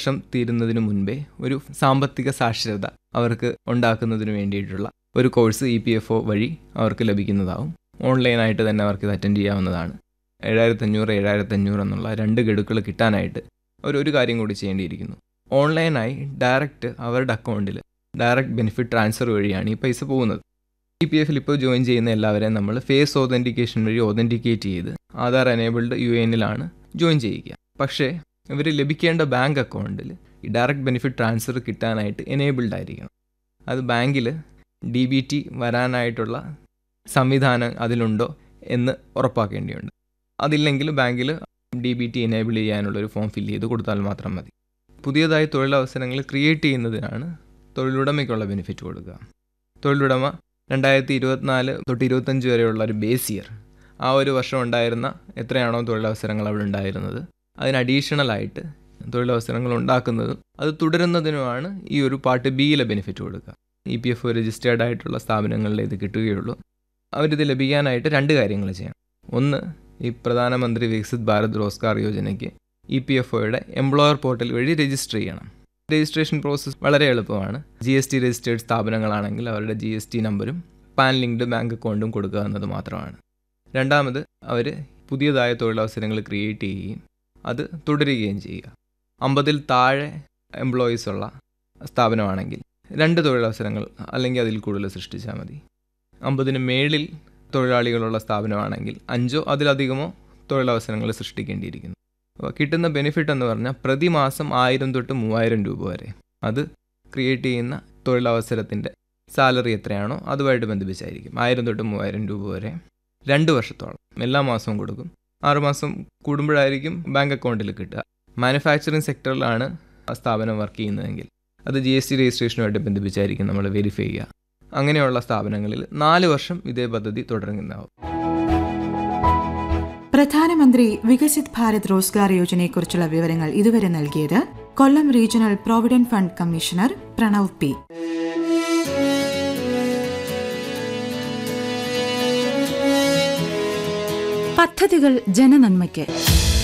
വർഷം തീരുന്നതിന് മുൻപേ ഒരു സാമ്പത്തിക സാക്ഷരത അവർക്ക് ഉണ്ടാക്കുന്നതിന് വേണ്ടിയിട്ടുള്ള ഒരു കോഴ്സ് EPFO വഴി അവർക്ക് ലഭിക്കുന്നതാവും. ഓൺലൈനായിട്ട് തന്നെ അവർക്ക് ഇത് അറ്റൻഡ് ചെയ്യാവുന്നതാണ്. 7500 എന്നുള്ള 2 ഗഡുക്കൾ കിട്ടാനായിട്ട് ഒരു കാര്യം കൂടി ചെയ്യേണ്ടിയിരിക്കുന്നു. ഓൺലൈനായി ഡയറക്റ്റ് അവരുടെ അക്കൗണ്ടിൽ ഡയറക്റ്റ് ബെനിഫിറ്റ് ട്രാൻസ്ഫർ വഴിയാണ് ഈ പൈസ പോകുന്നത്. EPFൽ ഇപ്പോൾ ജോയിൻ ചെയ്യുന്ന എല്ലാവരെയും നമ്മൾ ഫേസ് ഓതൻറ്റിക്കേഷൻ വഴി ഓതൻറ്റിക്കേറ്റ് ചെയ്ത് ആധാർ എനേബിൾഡ് UANലാണ് ജോയിൻ ചെയ്യിക്കുക. പക്ഷേ ഇവർ ലഭിക്കേണ്ട ബാങ്ക് അക്കൗണ്ടിൽ ഈ ഡയറക്റ്റ് ബെനിഫിറ്റ് ട്രാൻസ്ഫർ കിട്ടാനായിട്ട് എനേബിൾഡ് ആയിരിക്കണം. അത് ബാങ്കിൽ DBT വരാനായിട്ടുള്ള സംവിധാനം അതിലുണ്ടോ എന്ന് ഉറപ്പാക്കേണ്ടിയുണ്ട്. അതില്ലെങ്കിൽ ബാങ്കിൽ DBT എനേബിൾ ചെയ്യാനുള്ളൊരു ഫോം ഫില്ല് ചെയ്ത് കൊടുത്താൽ മാത്രം മതി. പുതിയതായി തൊഴിലവസരങ്ങൾ ക്രിയേറ്റ് ചെയ്യുന്നതിനാണ് തൊഴിലുടമയ്ക്കുള്ള ബെനിഫിറ്റ് കൊടുക്കുക. തൊഴിലുടമ 2024 തൊട്ട് 25 വരെയുള്ള ഒരു ബേസ് ഇയർ, ആ ഒരു വർഷം ഉണ്ടായിരുന്ന എത്രയാണോ തൊഴിലവസരങ്ങൾ അവിടെ ഉണ്ടായിരുന്നത് അതിന് അഡീഷണലായിട്ട് തൊഴിലവസരങ്ങൾ ഉണ്ടാക്കുന്നതും അത് തുടരുന്നതിനുമാണ് ഈ ഒരു പാർട്ട് ബിയിലെ ബെനിഫിറ്റ് കൊടുക്കുക. EPFO രജിസ്റ്റേർഡ് ആയിട്ടുള്ള സ്ഥാപനങ്ങളിൽ ഇത് കിട്ടുകയുള്ളൂ. അവരിത് ലഭിക്കാനായിട്ട് 2 കാര്യങ്ങൾ ചെയ്യണം. ഒന്ന്, ഈ പ്രധാനമന്ത്രി വികസിത് ഭാരത് റോസ്ഗാർ യോജനയ്ക്ക് EPFOയുടെ എംപ്ലോയർ പോർട്ടൽ വഴി രജിസ്റ്റർ ചെയ്യണം. രജിസ്ട്രേഷൻ പ്രോസസ്സ് വളരെ എളുപ്പമാണ്. GST രജിസ്റ്റേർഡ് സ്ഥാപനങ്ങളാണെങ്കിൽ അവരുടെ GST നമ്പരും പാൻ ലിങ്ക്ഡ് ബാങ്ക് അക്കൗണ്ടും കൊടുക്കുക എന്നത് മാത്രമാണ്. രണ്ടാമത്, അവർ പുതിയതായ തൊഴിലവസരങ്ങൾ ക്രിയേറ്റ് ചെയ്യുകയും അത് തുടരുകയും ചെയ്യുക. 50-ൽ താഴെ എംപ്ലോയീസ് ഉള്ള സ്ഥാപനമാണെങ്കിൽ 2 തൊഴിലവസരങ്ങൾ അല്ലെങ്കിൽ അതിൽ കൂടുതൽ സൃഷ്ടിച്ചാൽ മതി. 50-ന് മേളിൽ തൊഴിലാളികളുള്ള സ്ഥാപനമാണെങ്കിൽ 5 അതിലധികമോ തൊഴിലവസരങ്ങൾ സൃഷ്ടിക്കേണ്ടിയിരിക്കുന്നു. അപ്പോൾ കിട്ടുന്ന ബെനിഫിറ്റ് എന്ന് പറഞ്ഞാൽ പ്രതിമാസം 1000 തൊട്ട് 3000 രൂപ വരെ. അത് ക്രിയേറ്റ് ചെയ്യുന്ന തൊഴിലവസരത്തിൻ്റെ സാലറി എത്രയാണോ അതുമായിട്ട് ബന്ധിപ്പിച്ചായിരിക്കും. 1000 തൊട്ട് 3000 രൂപ വരെ 2 വർഷത്തോളം എല്ലാ മാസവും കൊടുക്കും. 6 മാസം കൂടുമ്പോഴായിരിക്കും ബാങ്ക് അക്കൗണ്ടിൽ കിട്ടുക. മാനുഫാക്ചറിങ് സെക്ടറിലാണ് ആ സ്ഥാപനം വർക്ക് ചെയ്യുന്നതെങ്കിൽ അത് GST രജിസ്ട്രേഷനുമായിട്ട് ബന്ധിപ്പിച്ചായിരിക്കും നമ്മൾ വെരിഫൈ ചെയ്യുക. അങ്ങനെയുള്ള സ്ഥാപനങ്ങളിൽ 4 വർഷം ഇതേ പദ്ധതി തുടരുന്നതാവും. പ്രധാനമന്ത്രി വികസിത് ഭാരത് റോസ്ഗാർ യോജനയെക്കുറിച്ചുള്ള വിവരങ്ങൾ ഇതുവരെ നൽകിയത് കൊല്ലം regional provident fund commissioner Pranav P. പദ്ധതികൾ ജനനന്മയ്ക്ക്.